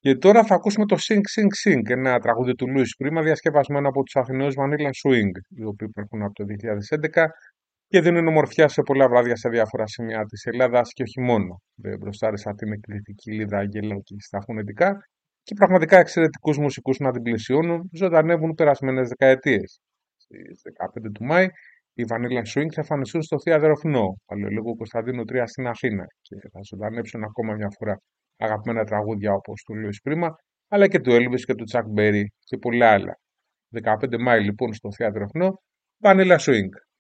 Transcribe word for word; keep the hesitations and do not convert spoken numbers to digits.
Και τώρα θα ακούσουμε το Sing Sing Sing, ένα τραγούδι του Louis Prima διασκευασμένο από τους Αθηναίους Vanilla Swing, οι οποίοι υπάρχουν από το δύο χιλιάδες έντεκα και δίνουν ομορφιά σε πολλά βράδια σε διάφορα σημεία της Ελλάδας και όχι μόνο. Δεν μπροστάρισα την εκπληκτική Λίδα Αγγελάκη στα φωνητικά και πραγματικά εξαιρετικούς μουσικούς να την πλαισιώνουν, ζωντανεύουν περασμένες δεκαετίες. Στις δεκαπέντε του Μάη οι Vanilla Swing θα εμφανιστούν στο Θέατρο Φνό, Παλαιολόγου Κωνσταντίνου τρία στην Αθήνα και θα ζωντανέψουν ακόμα μια φορά αγαπημένα τραγούδια όπως του Louis Prima, αλλά και του Elvis και του Chuck Berry και πολλά άλλα. δεκαπέντε Μάη λοιπόν στο Θέατρο Φνό, Vanilla Swing.